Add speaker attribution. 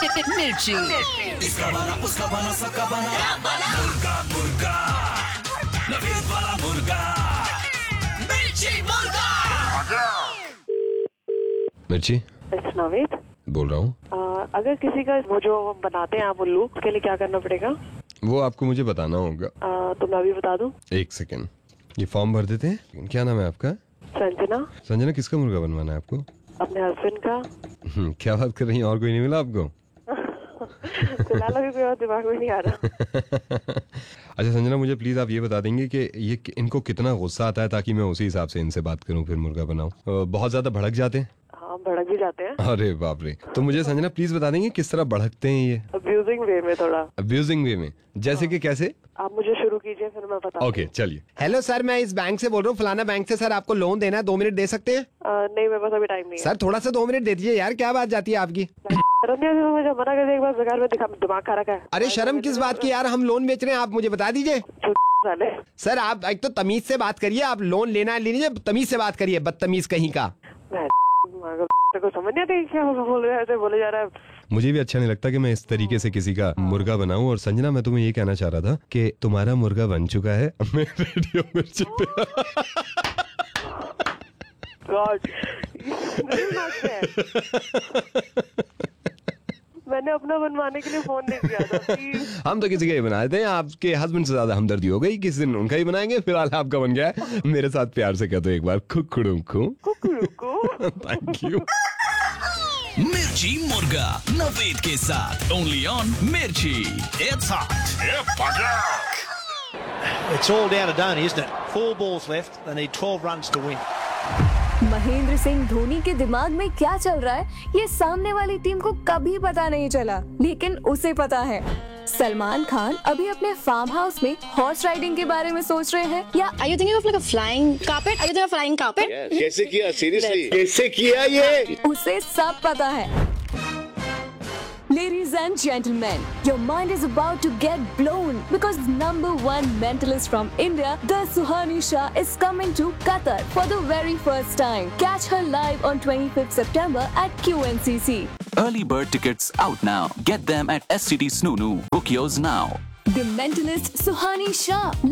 Speaker 1: मिर्ची।
Speaker 2: इसका बना उसका बना सबका बना मुर्गा मुर्गा नवीद वाला मुर्गा मिर्ची मुर्गा।
Speaker 3: मिर्ची
Speaker 4: नवीद
Speaker 3: बोल रहा हूँ।
Speaker 4: अगर किसी का वो जो बनाते हैं आप उल्लू, उसके लिए क्या करना पड़ेगा?
Speaker 3: वो आपको मुझे बताना होगा।
Speaker 4: तो मैं अभी बता दूं।
Speaker 3: एक सेकेंड, ये फॉर्म भर देते हैं। क्या नाम है आपका?
Speaker 4: संजना।
Speaker 3: संजना, किसका मुर्गा बनवाना है आपको?
Speaker 4: अपने हस्बैंड का।
Speaker 3: क्या बात कर रही हैं, और कोई नहीं मिला आपको?
Speaker 4: फिलहाल अभी कोई और दिमाग में नहीं आ रहा।
Speaker 3: अच्छा संजना, मुझे प्लीज आप ये बता देंगे कि ये इनको कितना गुस्सा आता है, ताकि मैं उसी हिसाब से इनसे बात करूं, फिर मुर्गा बनाऊं। बहुत ज्यादा भड़क जाते हैं?
Speaker 4: हाँ, भड़क भी जाते हैं।
Speaker 3: अरे बाप रे। तो मुझे संजना प्लीज बता देंगे किस तरह भड़कते हैं ये?
Speaker 4: अब्यूजिंग वे में थोड़ा।
Speaker 3: अब्यूजिंग वे में? जैसे कि कैसे?
Speaker 4: आप मुझे शुरू कीजिए, फिर मैं बता।
Speaker 3: ओके चलिए। हेलो सर, मैं इस बैंक से बोल रहा हूँ, फलाना बैंक से। सर आपको लोन देना है, 2 मिनट दे सकते हैं?
Speaker 4: नहीं, मेरे पास अभी टाइम नहीं है।
Speaker 3: सर थोड़ा सा 2 मिनट दे दीजिए यार, क्या बात जाती है आपकी?
Speaker 4: मुझे मना कर दिया एक बार, बेकार में दिमाग खा रखा है।
Speaker 3: अरे शर्म किस बात की यार, हम लोन बेच रहे हैं, आप मुझे बता दीजिए। सर आप एक तो तमीज से बात करिए, आप लोन लेना है लीजिए, तमीज से बात करिए, बदतमीज कहीं का।
Speaker 4: को समझ नहीं आता क्या बोले जा रहा है।
Speaker 3: मुझे भी अच्छा नहीं लगता कि मैं इस तरीके से किसी का मुर्गा बनाऊं। और संजना, मैं तुम्हें ये कहना चाह रहा था कि तुम्हारा मुर्गा बन चुका है रेडियो मिर्ची पे।
Speaker 4: गॉड, मैंने अपना बनवाने के लिए फोन नहीं किया था।
Speaker 3: हम तो किसी का ही बनाए थे, आपके हस्बैंड से ज्यादा हमदर्दी हो गई, किसी दिन उनका ही बनाएंगे। फिलहाल आपका बन गया है। मेरे साथ प्यार से कह दो एक बार, कुकड़ू को। Thank you.
Speaker 2: मिर्ची मुर्गा नवीद के साथ ओनली ऑन मिर्ची। It's hot.
Speaker 5: It's all down to Dhoni, isn't it? 4 balls left. They need 12 runs to win.
Speaker 6: Mahendra Singh Dhoni के दिमाग में क्या चल रहा है, ये सामने वाली टीम को कभी पता नहीं चला, लेकिन उसे पता है। सलमान खान अभी अपने फार्म हाउस में हॉर्स राइडिंग के बारे में सोच रहे हैं, या
Speaker 7: Are you thinking of like a flying carpet? Are you thinking of flying carpet?
Speaker 8: कैसे किया? सीरियसली कैसे किया ये?
Speaker 6: उसे सब पता है। Ladies and gentlemen, your mind is about to get blown because #1 mentalist from India, the Suhani Shah, is coming to Qatar for the very first time. Catch her live on 25th September at QNCC.
Speaker 9: Early bird tickets out now. Get them at SCT Snoo. Book yours now.
Speaker 6: The mentalist Suhani Shah,